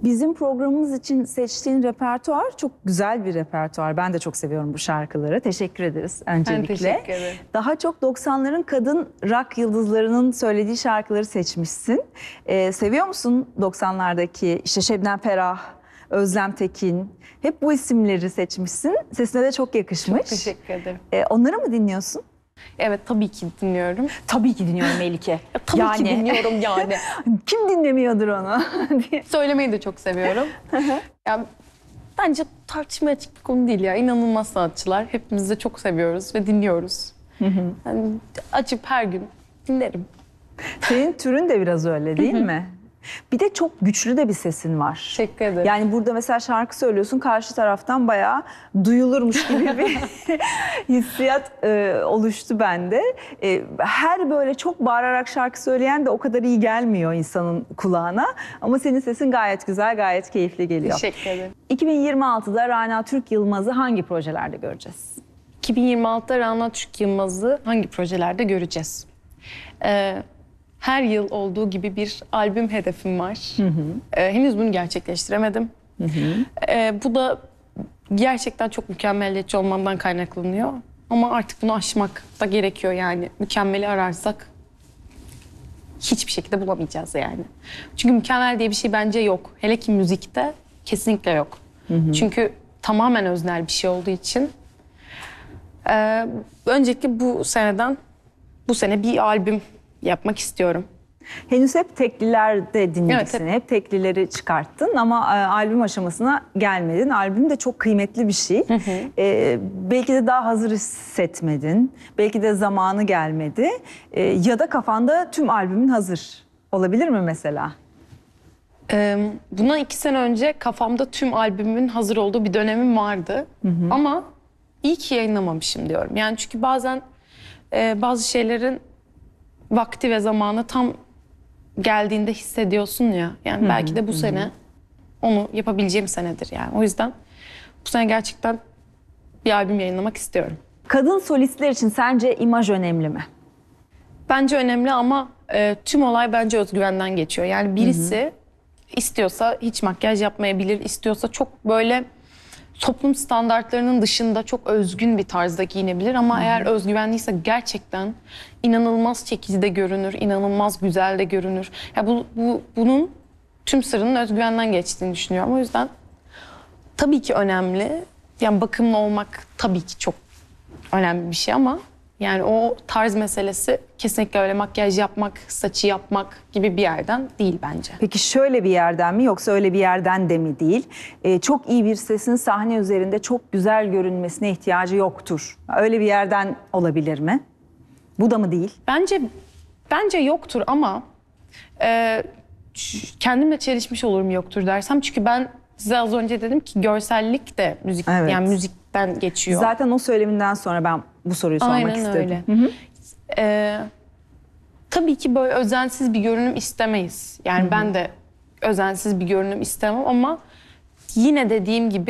Bizim programımız için seçtiğin repertuar çok güzel bir repertuar. Ben de çok seviyorum bu şarkıları. Teşekkür ederiz öncelikle. Ben teşekkür ederim. Daha çok 90'ların kadın rock yıldızlarının söylediği şarkıları seçmişsin. Seviyor musun 90'lardaki işte Şebnem Ferah, Özlem Tekin? Hep bu isimleri seçmişsin. Sesine de çok yakışmış. Çok teşekkür ederim. Onları mı dinliyorsun? Evet, tabii ki dinliyorum. Tabii ki dinliyorum Melike. Tabii ki dinliyorum yani. Kim dinlemiyordur onu? Söylemeyi de çok seviyorum. Yani bence tartışmaya açık bir konu değil ya. İnanılmaz sanatçılar. Hepimiz de çok seviyoruz ve dinliyoruz. Yani açıp her gün dinlerim. Senin türün de biraz öyle değil mi? Bir de çok güçlü de bir sesin var. Teşekkür ederim. Yani burada mesela şarkı söylüyorsun, karşı taraftan bayağı duyulurmuş gibi bir hissiyat oluştu bende. Her böyle çok bağırarak şarkı söyleyen de o kadar iyi gelmiyor insanın kulağına. Ama senin sesin gayet güzel, gayet keyifli geliyor. Teşekkür ederim. 2026'da Rana Türk Yılmaz'ı hangi projelerde göreceğiz? 2026'da Rana Türk Yılmaz'ı hangi projelerde göreceğiz? Her yıl olduğu gibi bir albüm hedefim var. Henüz bunu gerçekleştiremedim. Bu da gerçekten çok mükemmeliyetçi olmamdan kaynaklanıyor. Ama artık bunu aşmak da gerekiyor yani. Mükemmeli ararsak hiçbir şekilde bulamayacağız yani. Çünkü mükemmel diye bir şey bence yok. Hele ki müzikte kesinlikle yok. Çünkü tamamen öznel bir şey olduğu için. Öncelikle bu sene bir albüm yapmak istiyorum. Henüz hep teklilerde dinledik Evet, seni. Hep teklileri çıkarttın ama albüm aşamasına gelmedin. Albüm de çok kıymetli bir şey. Belki de daha hazır hissetmedin. Belki de zamanı gelmedi. Ya da kafanda tüm albümün hazır. Olabilir mi mesela? Bundan 2 sene önce kafamda tüm albümün hazır olduğu bir dönemim vardı. Ama iyi ki yayınlamamışım diyorum. Yani çünkü bazen bazı şeylerin vakti ve zamanı tam geldiğinde hissediyorsun ya. Yani belki de bu sene onu yapabileceğim senedir yani. O yüzden bu sene gerçekten bir albüm yayınlamak istiyorum. Kadın solistler için sence imaj önemli mi? Bence önemli ama tüm olay bence özgüvenden geçiyor. Yani birisi istiyorsa hiç makyaj yapmayabilir, istiyorsa çok böyle toplum standartlarının dışında çok özgün bir tarzda giyinebilir ama eğer özgüvenliyse gerçekten inanılmaz çekici de görünür, inanılmaz güzel de görünür. Ya bunun tüm sırrının özgüvenden geçtiğini düşünüyorum. O yüzden tabii ki önemli. Yani bakımlı olmak tabii ki çok önemli bir şey ama yani o tarz meselesi kesinlikle öyle makyaj yapmak, saçı yapmak gibi bir yerden değil bence. Peki şöyle bir yerden mi yoksa öyle bir yerden de mi değil? Çok iyi bir sesin sahne üzerinde çok güzel görünmesine ihtiyacı yoktur. Öyle bir yerden olabilir mi? Bu da mı değil? Bence yoktur ama kendimle çelişmiş olurum yoktur dersem. Çünkü ben size az önce dedim ki görsellik de müzik, Evet. yani müzikten geçiyor. Zaten o söyleminden sonra ben bu soruyu sormak Aynen istedim. öyle. Tabii ki böyle özensiz bir görünüm istemeyiz. Yani ben de özensiz bir görünüm istemem ama yine dediğim gibi